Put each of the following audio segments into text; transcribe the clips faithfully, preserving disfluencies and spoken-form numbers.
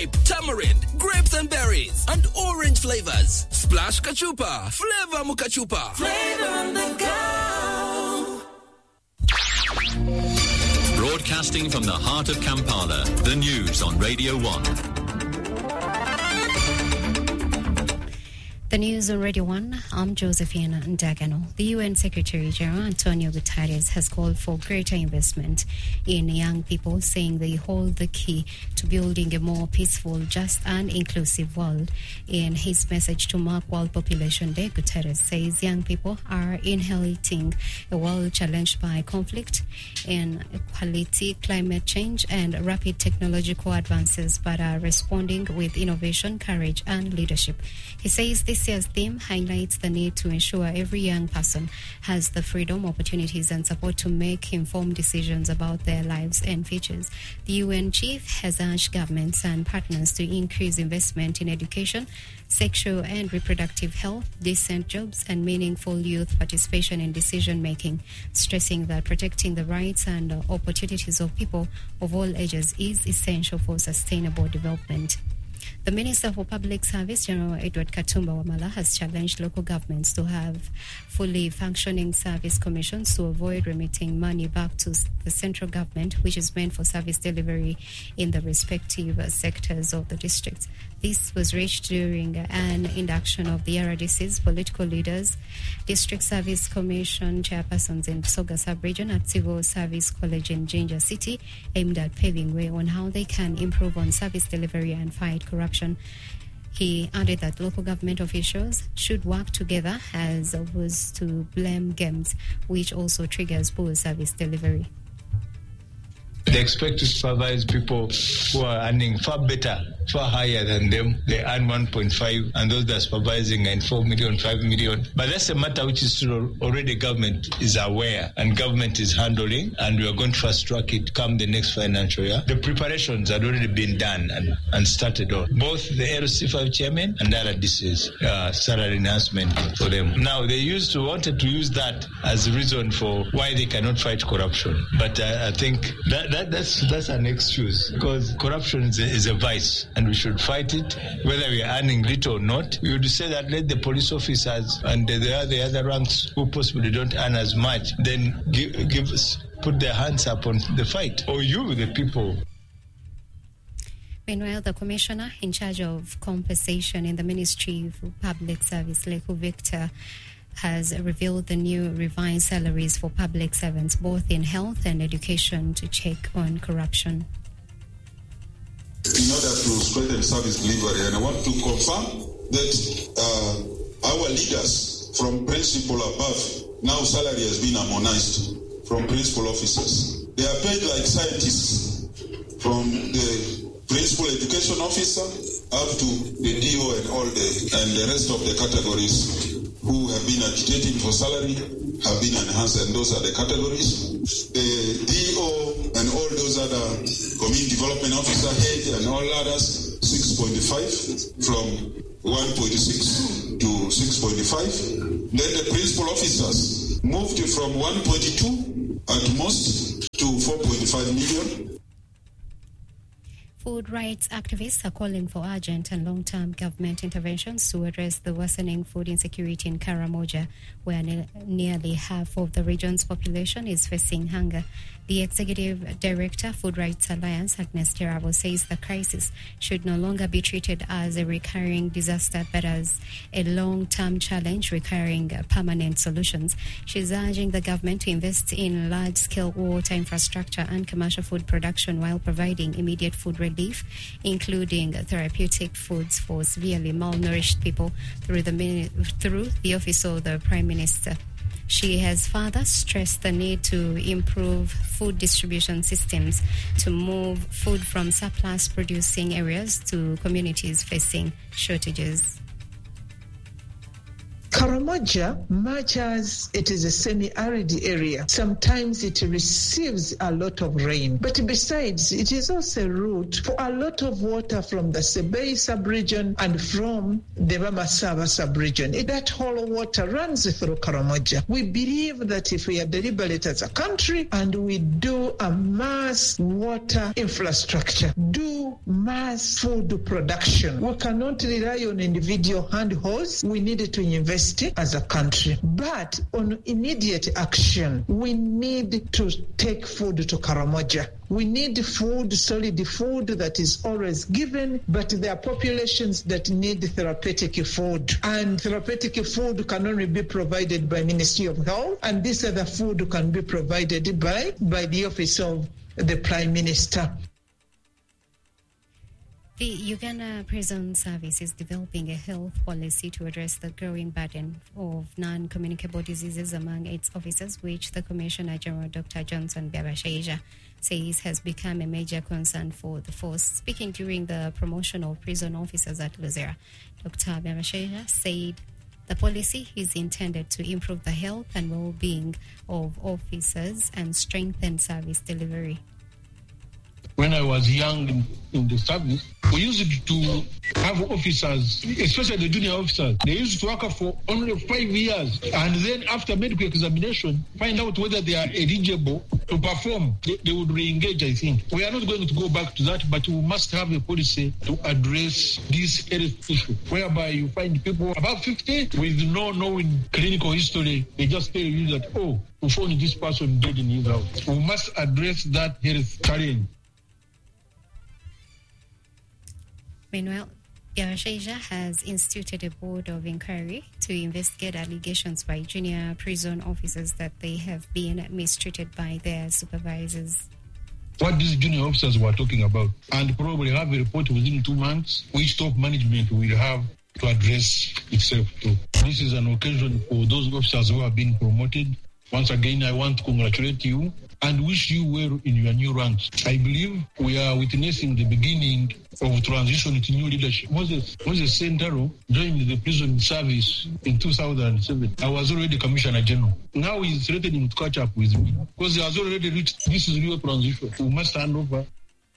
grape, tamarind, grapes and berries, and orange flavors. Splash Kachupa, flavor Mukachupa. Flavor on the go. Broadcasting from the heart of Kampala, the news on Radio one. The news on Radio one, I'm Josephina Ndagano. The U N Secretary General Antonio Guterres has called for greater investment in young people, saying they hold the key to building a more peaceful, just and inclusive world. In his message to mark World Population Day, Guterres says young people are inheriting a world challenged by conflict, inequality, climate change, and rapid technological advances, but are responding with innovation, courage, and leadership. He says this year's theme highlights the need to ensure every young person has the freedom, opportunities, and support to make informed decisions about their lives and futures. The U N chief has urged governments and partners to increase investment in education, sexual and reproductive health, decent jobs, and meaningful youth participation in decision-making, stressing that protecting the rights and opportunities of people of all ages is essential for sustainable development. The Minister for Public Service, General Edward Katumba Wamala, has challenged local governments to have fully functioning service commissions to avoid remitting money back to the central government, which is meant for service delivery in the respective sectors of the districts. This was reached during an induction of the R R D C's political leaders, District Service Commission chairpersons in Soga Sub-Region at Civil Service College in Jinja City, aimed at paving way on how they can improve on service delivery and fight corruption. He added that local government officials should work together as opposed to blame games, which also triggers poor service delivery. They expect to supervise people who are earning far better, far higher than them. They earn one point five, and those that are supervising earn four million, five million. But that's a matter which is already government is aware and government is handling, and we are going to fast track it come the next financial year. The preparations had already been done and, and started on. Both the L C five chairman and R R D C's uh, salary enhancement for them. Now, they used to wanted to use that as a reason for why they cannot fight corruption. But uh, I think that That, that's that's an excuse, because corruption is a, is a vice and we should fight it whether we are earning little or not. We would say that let the police officers and the other, the other ranks who possibly don't earn as much then give, give us, put their hands up on the fight, or you, the people. Meanwhile, the commissioner in charge of compensation in the Ministry of Public Service, Leku Victor, has revealed the new revised salaries for public servants, both in health and education, to check on corruption. In order to strengthen service delivery, and I want to confirm that uh, our leaders from principal above, now salary has been harmonized from principal officers. They are paid like scientists, from the principal education officer up to the D O and all the and the rest of the categories who have been agitating for salary have been enhanced, and those are the categories. The D O and all those other community development officer head and all others, six point five from one point six to six point five. Then the principal officers moved from one point two at most to four point five million. Food rights activists are calling for urgent and long-term government interventions to address the worsening food insecurity in Karamoja, where ne- nearly half of the region's population is facing hunger. The Executive Director, Food Rights Alliance, Agnes Terabo, says the crisis should no longer be treated as a recurring disaster, but as a long-term challenge requiring permanent solutions. She's urging the government to invest in large-scale water infrastructure and commercial food production while providing immediate food relief, including therapeutic foods for severely malnourished people through the, through the Office of the Prime Minister. She has further stressed the need to improve food distribution systems to move food from surplus producing areas to communities facing shortages. Karamoja, much as it is a semi-arid area, sometimes it receives a lot of rain. But besides, it is also a route for a lot of water from the Sebei sub-region and from the Mamasava sub-region. That whole water runs through Karamoja. We believe that if we are deliberate as a country and we do a mass water infrastructure, do mass food production, we cannot rely on individual handholds. We need to invest as a country. But on immediate action, we need to take food to Karamoja. We need food, solid food that is always given, but there are populations that need therapeutic food. And therapeutic food can only be provided by Ministry of Health, and this other food can be provided by, by the Office of the Prime Minister. The Uganda Prison Service is developing a health policy to address the growing burden of non-communicable diseases among its officers, which the Commissioner General Doctor Johnson Byabashaija says has become a major concern for the force. Speaking during the promotion of prison officers at Luzera, Doctor Byabashaija said the policy is intended to improve the health and well-being of officers and strengthen service delivery. When I was young in, in the service, we used to have officers, especially the junior officers. They used to work for only five years. And then after medical examination, find out whether they are eligible to perform. They, they would re-engage, I think. We are not going to go back to that, but we must have a policy to address this health issue, whereby you find people above fifty with no knowing clinical history. They just tell you that, oh, we found this person dead in his house. We must address that health challenge. Meanwhile, Byabashaija has instituted a board of inquiry to investigate allegations by junior prison officers that they have been mistreated by their supervisors. What these junior officers were talking about, and probably have a report within two months, which top management will have to address itself too. This is an occasion for those officers who have been promoted. Once again, I want to congratulate you and wish you well in your new ranks. I believe we are witnessing the beginning of transition to new leadership. Moses, Moses Sentaro joined the prison service in two thousand seven. I was already Commissioner General. Now he's threatening to catch up with me because he has already reached, this is real transition. We must hand over.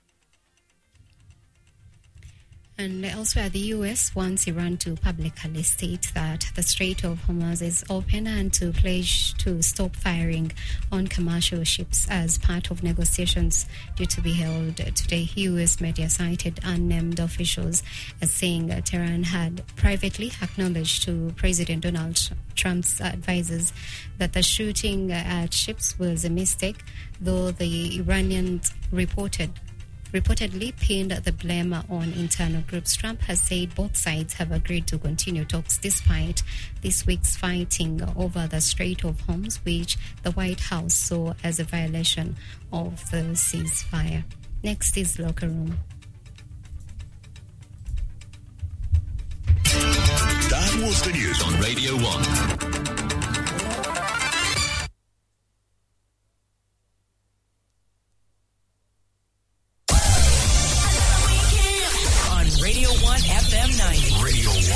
And elsewhere, the U S wants Iran to publicly state that the Strait of Hormuz is open and to pledge to stop firing on commercial ships as part of negotiations due to be held today. U S media cited unnamed officials as saying Tehran had privately acknowledged to President Donald Trump's advisors that the shooting at ships was a mistake, though the Iranians reported reportedly pinned the blame on internal groups. Trump has said both sides have agreed to continue talks despite this week's fighting over the Strait of Hormuz, which the White House saw as a violation of the ceasefire. Next is Locker Room. That was the news on Radio one.